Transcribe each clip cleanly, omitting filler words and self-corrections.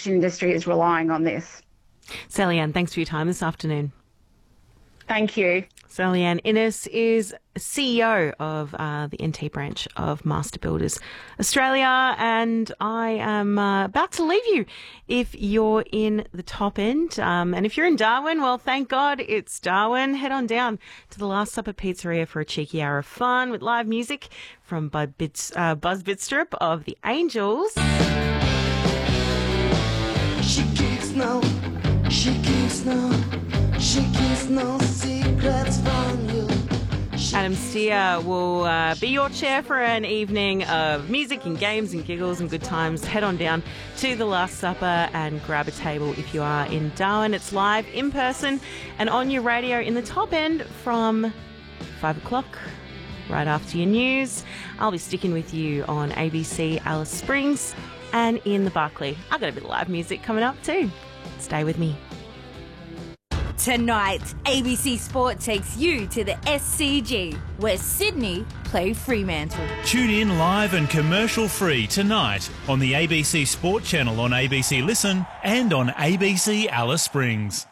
construction industry is relying on this. Sally-Anne, thanks for your time this afternoon. Thank you. Sally-Anne Innes is CEO of the NT branch of Master Builders Australia, and I am about to leave you if you're in the top end. And if you're in Darwin, well, thank God it's Darwin. Head on down to the Last Supper Pizzeria for a cheeky hour of fun with live music from Buzz Bidstrup of the Angels. She keeps no secrets from you. Adam Steer will be your chair for an evening of music and games and giggles and good times. Head on down to the Last Supper and grab a table if you are in Darwin. It's live, in person, and on your radio in the top end from 5 o'clock, right after your news. I'll be sticking with you on ABC Alice Springs and in the Barclay. I've got a bit of live music coming up too. Stay with me. Tonight, ABC Sport takes you to the SCG, where Sydney play Fremantle. Tune in live and commercial free tonight on the ABC Sport channel on ABC Listen and on ABC Alice Springs.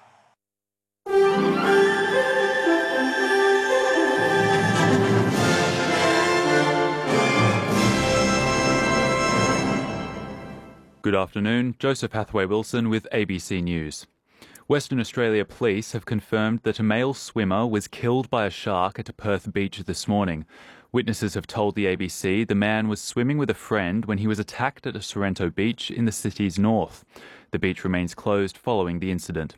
Good afternoon, Joseph Hathaway-Wilson with ABC News. Western Australia Police have confirmed that a male swimmer was killed by a shark at a Perth beach this morning. Witnesses have told the ABC the man was swimming with a friend when he was attacked at a Sorrento beach in the city's north. The beach remains closed following the incident.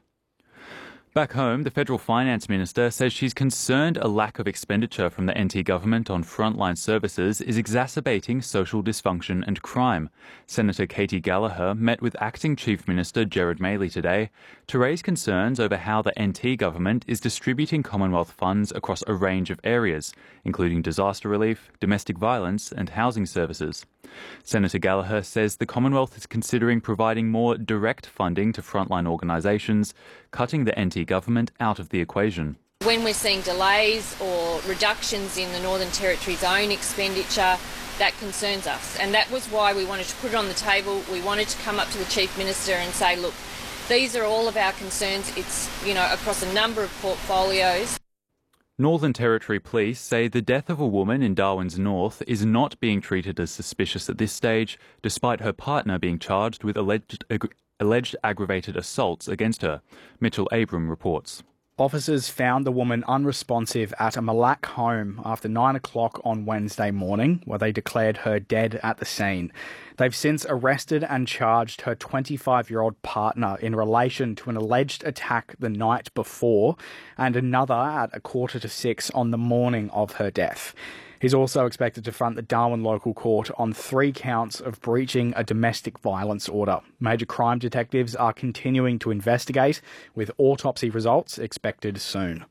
Back home, the Federal Finance Minister says she's concerned a lack of expenditure from the NT government on frontline services is exacerbating social dysfunction and crime. Senator Katie Gallagher met with Acting Chief Minister Gerard Maley today to raise concerns over how the NT government is distributing Commonwealth funds across a range of areas, including disaster relief, domestic violence and housing services. Senator Gallagher says the Commonwealth is considering providing more direct funding to frontline organisations, cutting the NT government out of the equation. When we're seeing delays or reductions in the Northern Territory's own expenditure, that concerns us. And that was why we wanted to put it on the table. We wanted to come up to the Chief Minister and say, look, these are all of our concerns. It's, across a number of portfolios. Northern Territory Police say the death of a woman in Darwin's north is not being treated as suspicious at this stage, despite her partner being charged with alleged aggravated assaults against her. Mitchell Abram reports. Officers found the woman unresponsive at a Mille Lacs home after 9 o'clock on Wednesday morning, where they declared her dead at the scene. They've since arrested and charged her 25-year-old partner in relation to an alleged attack the night before and another at 5:45 on the morning of her death. He's also expected to front the Darwin local court on 3 counts of breaching a domestic violence order. Major crime detectives are continuing to investigate, with autopsy results expected soon.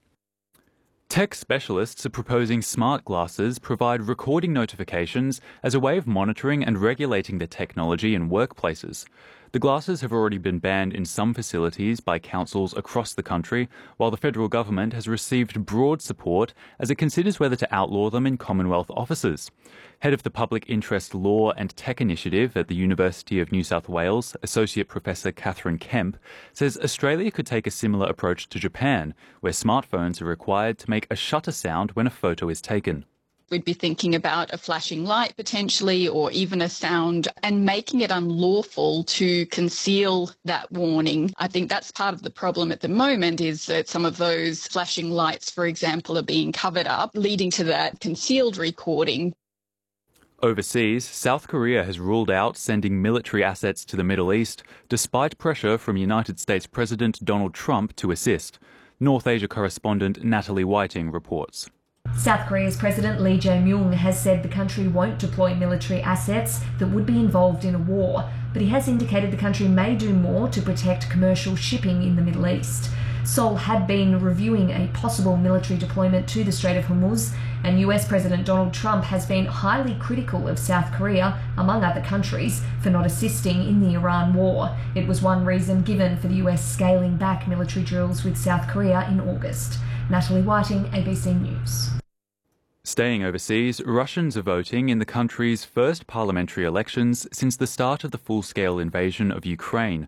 Tech specialists are proposing smart glasses provide recording notifications as a way of monitoring and regulating the technology in workplaces. The glasses have already been banned in some facilities by councils across the country, while the federal government has received broad support as it considers whether to outlaw them in Commonwealth offices. Head of the Public Interest Law and Tech Initiative at the University of New South Wales, Associate Professor Catherine Kemp, says Australia could take a similar approach to Japan, where smartphones are required to make a shutter sound when a photo is taken. We'd be thinking about a flashing light potentially, or even a sound, and making it unlawful to conceal that warning. I think that's part of the problem at the moment, is that some of those flashing lights, for example, are being covered up, leading to that concealed recording. Overseas, South Korea has ruled out sending military assets to the Middle East, despite pressure from United States President Donald Trump to assist. North Asia correspondent Natalie Whiting reports. South Korea's President Lee Jae-myung has said the country won't deploy military assets that would be involved in a war, but he has indicated the country may do more to protect commercial shipping in the Middle East. Seoul had been reviewing a possible military deployment to the Strait of Hormuz, and US President Donald Trump has been highly critical of South Korea, among other countries, for not assisting in the Iran war. It was one reason given for the US scaling back military drills with South Korea in August. Natalie Whiting, ABC News. Staying overseas, Russians are voting in the country's first parliamentary elections since the start of the full-scale invasion of Ukraine.